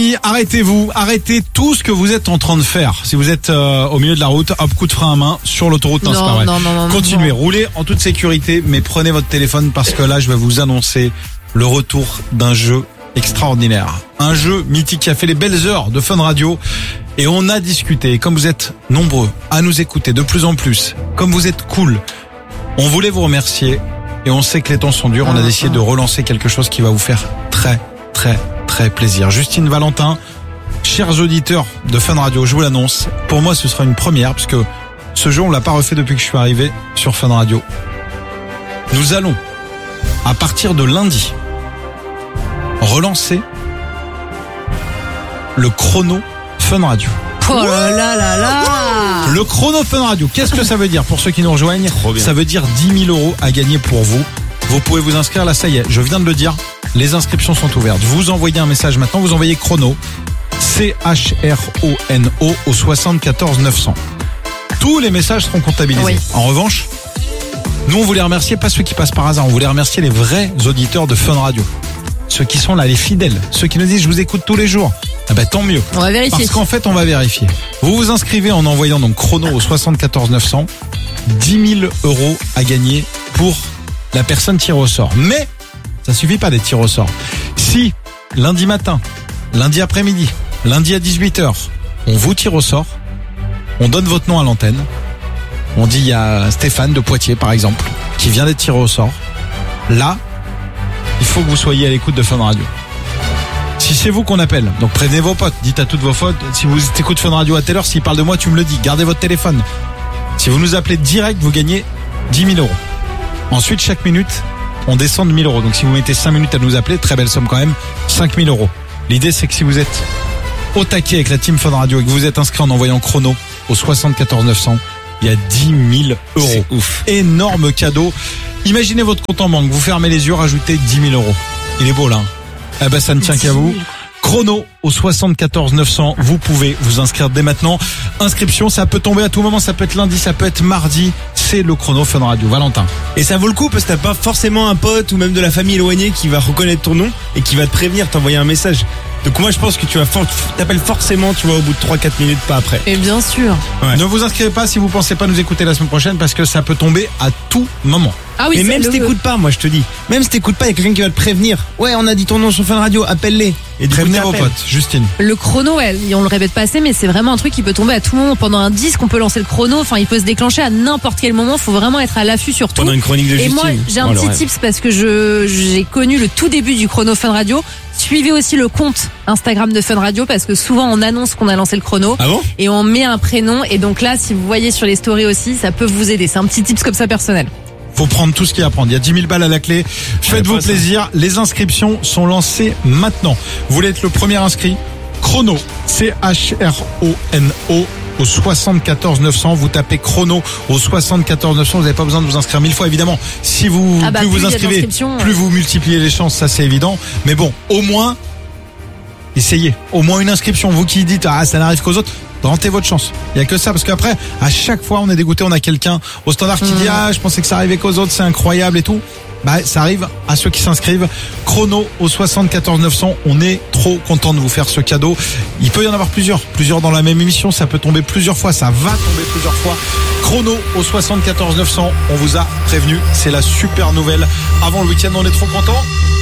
Arrêtez-vous, arrêtez tout ce que vous êtes en train de faire. Si vous êtes au milieu de la route, hop, coup de frein à main sur l'autoroute, non, c'est pas vrai. Non, Continuez, roulez en toute sécurité, mais prenez votre téléphone parce que là, je vais vous annoncer le retour d'un jeu extraordinaire. Un jeu mythique qui a fait les belles heures de Fun Radio. Et on a discuté, comme vous êtes nombreux à nous écouter de plus en plus, comme vous êtes cool, on voulait vous remercier et on sait que les temps sont durs, on a décidé de relancer quelque chose qui va vous faire très plaisir. Justine Valentin, chers auditeurs de Fun Radio, je vous l'annonce, pour moi ce sera une première puisque ce jeu on l'a pas refait depuis que je suis arrivé sur Fun Radio. Nous allons, à partir de lundi, relancer le chrono Fun Radio. Oh là là là là. Le chrono Fun Radio, qu'est-ce que ça veut dire pour ceux qui nous rejoignent? Ça veut dire 10 000 € à gagner pour vous. Vous pouvez vous inscrire là, ça y est, je viens de le dire. Les inscriptions sont ouvertes. Vous envoyez un message maintenant, vous envoyez chrono, CHRONO au 74 900. Tous les messages seront comptabilisés. Oui. En revanche, nous on voulait remercier pas ceux qui passent par hasard, on voulait remercier les vrais auditeurs de Fun Radio. Ceux qui sont là, les fidèles, ceux qui nous disent je vous écoute tous les jours. Ah ben tant mieux. On va vérifier. Parce qu'en fait on va vérifier. Vous vous inscrivez en envoyant donc chrono au 74 900, 10 000 € à gagner pour la personne tirée au sort. Mais ça suffit pas d'être tiré au sort. Si lundi matin, lundi après-midi, lundi à 18h, on vous tire au sort, on donne votre nom à l'antenne, on dit il y a Stéphane de Poitiers par exemple, qui vient d'être tiré au sort, là, il faut que vous soyez à l'écoute de Fun Radio. Si c'est vous qu'on appelle, donc prévenez vos potes, dites à toutes vos potes, si vous écoutez Fun Radio à telle heure, s'il parle de moi, tu me le dis, gardez votre téléphone. Si vous nous appelez direct, vous gagnez 10 000 €. Ensuite, chaque minute, on descend de 1 000 €. Donc si vous mettez 5 minutes à nous appeler, très belle somme quand même, 5 000 €. L'idée c'est que si vous êtes au taquet avec la team Fun Radio et que vous êtes inscrit en envoyant chrono au 74 900, il y a 10 000 €. C'est ouf. Énorme cadeau. Imaginez votre compte en banque, vous fermez les yeux, rajoutez 10 000 €. Il est beau là. Eh ben ça ne tient qu'à vous. Chrono au 74 900, vous pouvez vous inscrire dès maintenant. Inscription, ça peut tomber à tout moment, ça peut être lundi, ça peut être mardi. C'est le chrono Fun Radio. Valentin. Et ça vaut le coup parce que t'as pas forcément un pote ou même de la famille éloignée qui va reconnaître ton nom et qui va te prévenir, t'envoyer un message. Donc moi je pense que tu t'appelles forcément, tu vois, au bout de 3-4 minutes, pas après. Et bien sûr. Ouais. Ne vous inscrivez pas si vous pensez pas nous écouter la semaine prochaine parce que ça peut tomber à tout moment. Ah oui, Et c'est même si t'écoutes pas, moi je te dis, même si t'écoutes pas, il y a quelqu'un qui va te prévenir. Ouais, on a dit ton nom sur Fun Radio, appelle-les. Et du coup, Prévenez vos t'appelles. potes. Justine. Le chrono, on le répète pas assez, mais c'est vraiment un truc qui peut tomber à tout moment. Pendant un disque, on peut lancer le chrono. Enfin, il peut se déclencher à n'importe quel moment. Faut vraiment être à l'affût sur tout. Pendant une chronique de Et Justine. moi, j'ai un Oh, le petit rêve. tips parce que j'ai connu le tout début du chrono Fun Radio. Suivez aussi le compte Instagram de Fun Radio parce que souvent on annonce qu'on a lancé le chrono Ah bon? et on met un prénom. Et donc là, si vous voyez sur les stories aussi, ça peut vous aider. C'est un petit tips comme ça personnel. Faut prendre tout ce qu'il y a à prendre. Il y a 10 000 balles à la clé. Faites-vous pas ça. plaisir. Les inscriptions sont lancées maintenant. Vous voulez être le premier inscrit? Chrono, CHRONO au 74 900. Vous tapez chrono au 74 900. Vous n'avez pas besoin de vous inscrire 1000 fois, évidemment. Si vous, Ah bah, plus plus vous il y a inscrivez, d'inscriptions, plus vous multipliez les chances. Ça, c'est évident. Mais bon, au moins, essayez. Au moins une inscription. Vous qui dites, ah, ça n'arrive qu'aux autres. Tentez votre chance. Il y a que ça parce qu'après, à chaque fois, on est dégoûté. On a quelqu'un au standard qui dit, ah, je pensais que ça arrivait qu'aux autres. C'est incroyable et tout. Bah, ça arrive à ceux qui s'inscrivent. Chrono au 74 900. On est trop content de vous faire ce cadeau. Il peut y en avoir plusieurs dans la même émission. Ça peut tomber plusieurs fois. Ça va tomber plusieurs fois. Chrono au 74 900. On vous a prévenu. C'est la super nouvelle. Avant le week-end, on est trop content.